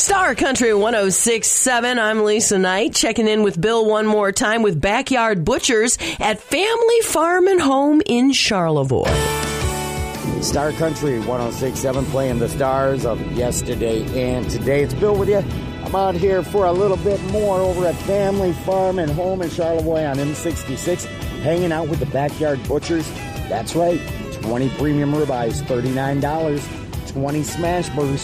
Star Country 106.7. I'm Lisa Knight, checking in with Bill one more time with Backyard Butchers at Family Farm and Home in Charlevoix. Star Country 106.7, playing the stars of yesterday and today. It's Bill with you. I'm out here for a little bit more over at Family Farm and Home in Charlevoix on M66, hanging out with the Backyard Butchers. That's right, 20 premium ribeyes, $39. 20 smash burgers,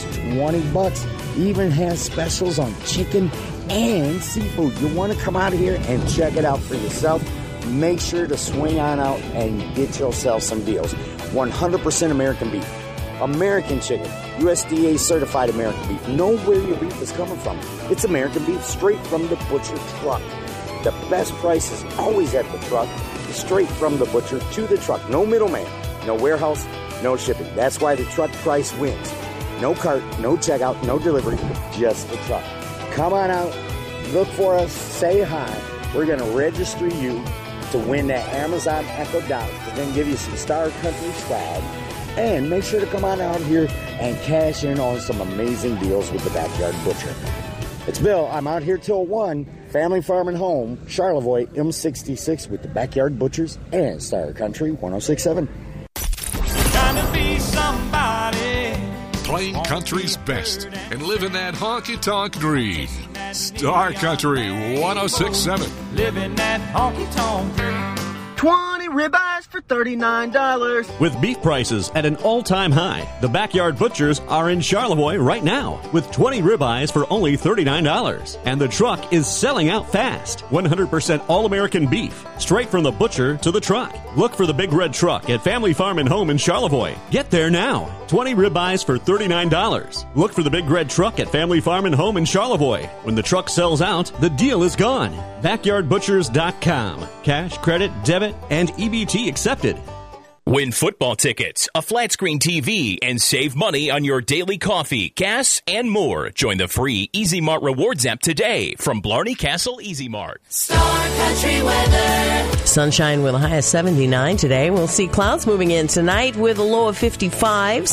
$20. Even has specials on chicken and seafood. You want to come out here and check it out for yourself. Make sure to swing on out and get yourself some deals. 100% American beef, American chicken, USDA certified American beef. Know where your beef is coming from. It's American beef straight from the butcher truck. The best price is always at the truck, straight from the butcher to the truck. No middleman, no warehouse, no shipping. That's why the truck price wins. No cart, no checkout, no delivery, just the truck. Come on out, look for us, say hi. We're going to register you to win that Amazon Echo Dot, and then give you some Star Country swag. And make sure to come on out here and cash in on some amazing deals with the Backyard Butcher. It's Bill. I'm out here till 1. Family Farm and Home, Charlevoix, M66 with the Backyard Butchers and Star Country 106.7. Trying to be somebody. Playing country's best and living that honky-tonk dream. Star Country 106.7. Living that honky-tonk dream. 20 ribeyes for $39. With beef prices at an all-time high, the Backyard Butchers are in Charlevoix right now with 20 ribeyes for only $39. And the truck is selling out fast. 100% all-American beef, straight from the butcher to the truck. Look for the Big Red Truck at Family Farm and Home in Charlevoix. Get there now. 20 ribeyes for $39. Look for the Big Red Truck at Family Farm and Home in Charlevoix. When the truck sells out, the deal is gone. BackyardButchers.com. Cash, credit, debit, and EBT accepted. Win football tickets, a flat screen TV, and save money on your daily coffee, gas, and more. Join the free Easy Mart Rewards app today from Blarney Castle Easy Mart. Star Country weather. Sunshine with a high of 79 today. We'll see clouds moving in tonight with a low of 55.